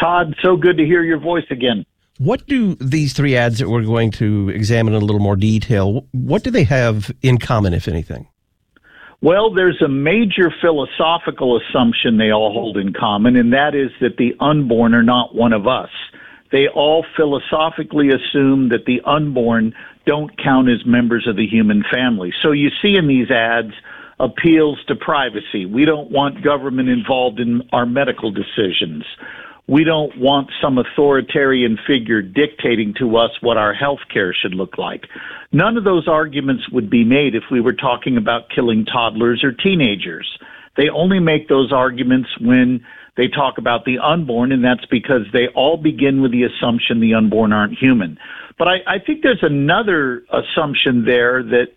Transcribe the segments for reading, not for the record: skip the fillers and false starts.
Todd, so good to hear your voice again. What do these three ads that we're going to examine in a little more detail, what do they have in common, if anything? Well, there's a major philosophical assumption they all hold in common, and that is that the unborn are not one of us. They all philosophically assume that the unborn don't count as members of the human family. So you see in these ads appeals to privacy. We don't want government involved in our medical decisions. We don't want some authoritarian figure dictating to us what our health care should look like. None of those arguments would be made if we were talking about killing toddlers or teenagers. They only make those arguments when they talk about the unborn, and that's because they all begin with the assumption the unborn aren't human. But I think there's another assumption there that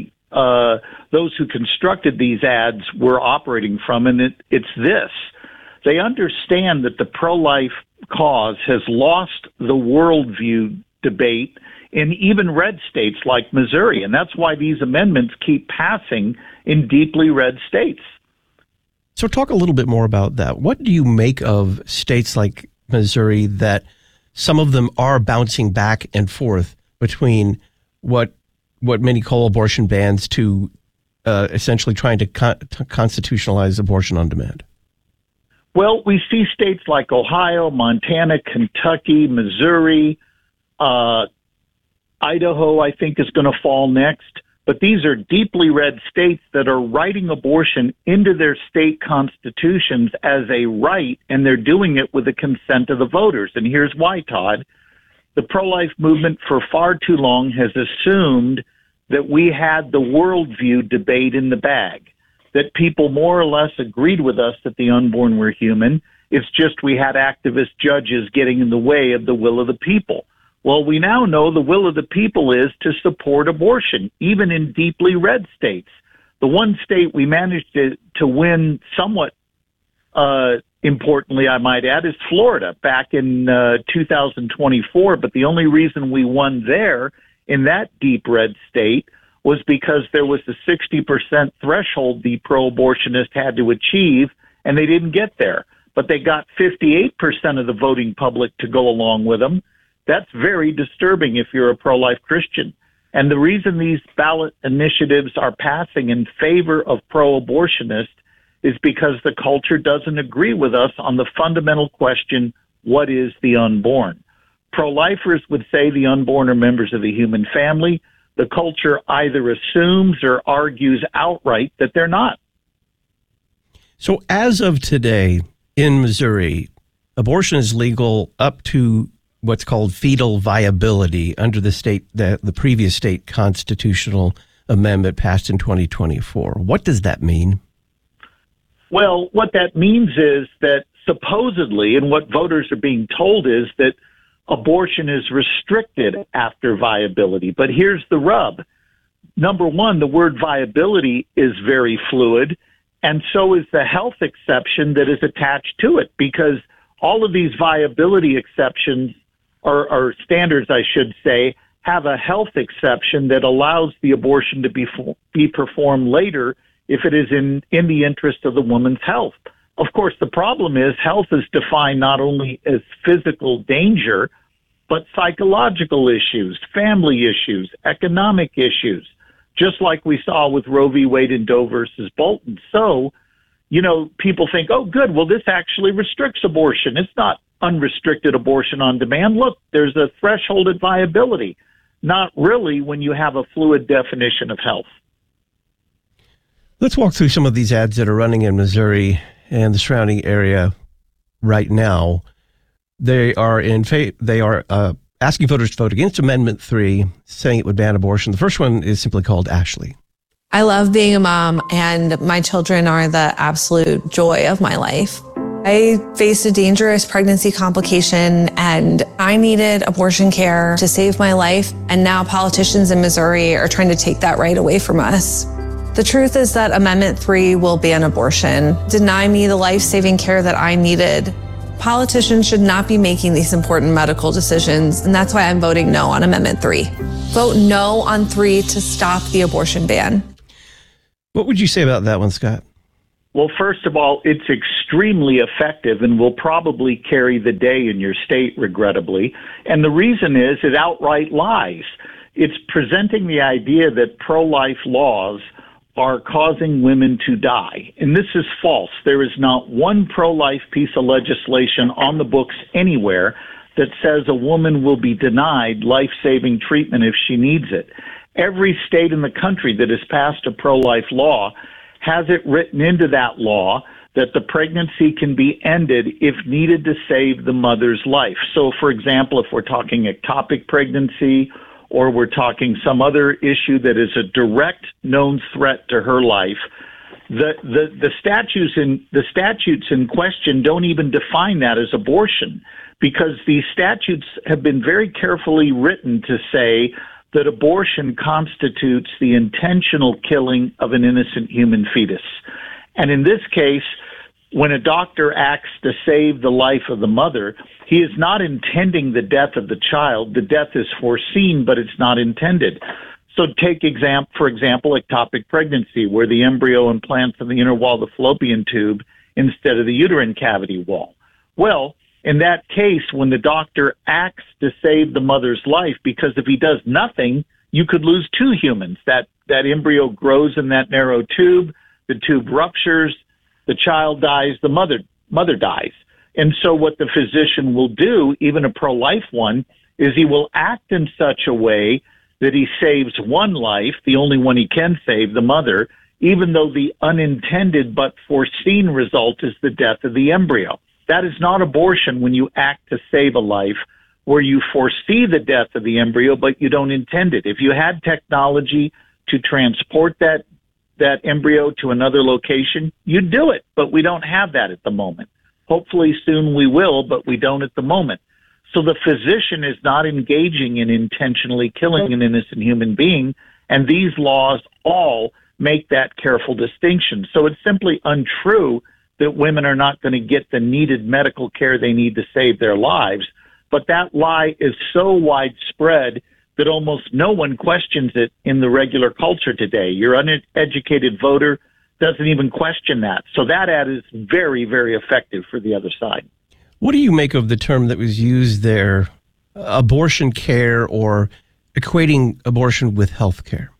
those who constructed these ads were operating from, and it's this. They understand that the pro-life cause has lost the worldview debate in even red states like Missouri, and that's why these amendments keep passing in deeply red states. So talk a little bit more about that. What do you make of states like Missouri that some of them are bouncing back and forth between what many call abortion bans to essentially trying to constitutionalize abortion on demand? Well, we see states like Ohio, Montana, Kentucky, Missouri, Idaho, I think, is going to fall next. But these are deeply red states that are writing abortion into their state constitutions as a right, and they're doing it with the consent of the voters. And here's why, Todd. The pro-life movement for far too long has assumed that we had the worldview debate in the bag, that people more or less agreed with us that the unborn were human. It's just we had activist judges getting in the way of the will of the people. Well, we now know the will of the people is to support abortion, even in deeply red states. The one state we managed to win somewhat importantly, I might add, is Florida back in 2024. But the only reason we won there in that deep red state was because there was a 60% threshold the pro-abortionist had to achieve, and they didn't get there. But they got 58% of the voting public to go along with them. That's very disturbing if you're a pro-life Christian. And the reason these ballot initiatives are passing in favor of pro-abortionists is because the culture doesn't agree with us on the fundamental question, what is the unborn? Pro-lifers would say the unborn are members of the human family. The culture either assumes or argues outright that they're not. So as of today in Missouri, abortion is legal up to what's called fetal viability under the previous state constitutional amendment passed in 2024. What does that mean? Well, what that means is that supposedly, and what voters are being told is that abortion is restricted after viability. But here's the rub. Number one, the word viability is very fluid, and so is the health exception that is attached to it, because all of these viability exceptions or standards, I should say, have a health exception that allows the abortion to be performed later if it is in the interest of the woman's health. Of course, the problem is health is defined not only as physical danger, but psychological issues, family issues, economic issues, just like we saw with Roe v. Wade and Doe versus Bolton. So, people think, oh, good, well, this actually restricts abortion. It's not unrestricted abortion on demand. Look, there's a threshold at viability. Not really when you have a fluid definition of health. Let's walk through some of these ads that are running in Missouri and the surrounding area right now. They are asking voters to vote against Amendment 3, saying it would ban abortion. The first one is simply called Ashley. I love being a mom, and my children are the absolute joy of my life. I faced a dangerous pregnancy complication, and I needed abortion care to save my life. And now politicians in Missouri are trying to take that right away from us. The truth is that Amendment 3 will ban abortion, deny me the life-saving care that I needed. Politicians should not be making these important medical decisions, and that's why I'm voting no on Amendment 3. Vote no on 3 to stop the abortion ban. What would you say about that one, Scott? Well, first of all, it's extremely effective and will probably carry the day in your state, regrettably. And the reason is it outright lies. It's presenting the idea that pro-life laws are causing women to die. And this is false. There is not one pro-life piece of legislation on the books anywhere that says a woman will be denied life-saving treatment if she needs it. Every state in the country that has passed a pro-life law has it written into that law that the pregnancy can be ended if needed to save the mother's life. So, for example, if we're talking ectopic pregnancy or we're talking some other issue that is a direct known threat to her life, the statutes in question don't even define that as abortion, because these statutes have been very carefully written to say that abortion constitutes the intentional killing of an innocent human fetus. And in this case, when a doctor acts to save the life of the mother, he is not intending the death of the child. The death is foreseen, but it's not intended. So take for example, ectopic pregnancy, where the embryo implants in the inner wall of the fallopian tube instead of the uterine cavity wall. Well, in that case, when the doctor acts to save the mother's life, because if he does nothing, you could lose two humans. That embryo grows in that narrow tube, the tube ruptures, the child dies, the mother dies. And so what the physician will do, even a pro-life one, is he will act in such a way that he saves one life, the only one he can save, the mother, even though the unintended but foreseen result is the death of the embryo. That is not abortion when you act to save a life, where you foresee the death of the embryo, but you don't intend it. If you had technology to transport that embryo to another location, you'd do it, but we don't have that at the moment. Hopefully soon we will, but we don't at the moment. So the physician is not engaging in intentionally killing an innocent human being, and these laws all make that careful distinction. So it's simply untrue that women are not going to get the needed medical care they need to save their lives. But that lie is so widespread that almost no one questions it in the regular culture today. Your uneducated voter doesn't even question that. So that ad is very, very effective for the other side. What do you make of the term that was used there, abortion care, or equating abortion with health care?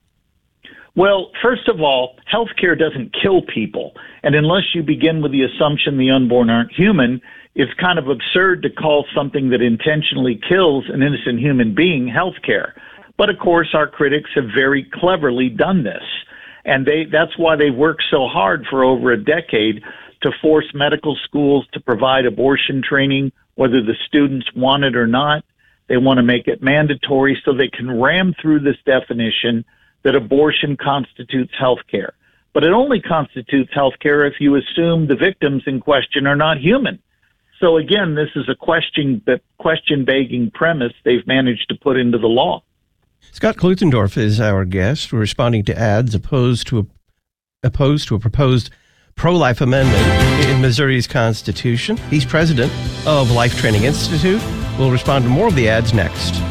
Well, first of all, healthcare doesn't kill people. And unless you begin with the assumption the unborn aren't human, it's kind of absurd to call something that intentionally kills an innocent human being healthcare. But of course, our critics have very cleverly done this. And that's why they worked so hard for over a decade to force medical schools to provide abortion training, whether the students want it or not. They want to make it mandatory so they can ram through this definition that abortion constitutes health care. But it only constitutes health care if you assume the victims in question are not human. So again, this is a question-begging premise they've managed to put into the law. Scott Kluthendorf is our guest. We're responding to ads opposed to a proposed pro-life amendment in Missouri's Constitution. He's president of Life Training Institute. We'll respond to more of the ads next.